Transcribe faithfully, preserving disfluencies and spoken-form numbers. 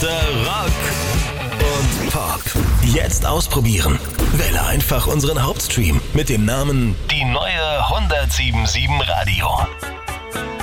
beste Rock und Pop. Jetzt ausprobieren. Wähle einfach unseren Hauptstream mit dem Namen Die neue hundertsieben Komma sieben Radio.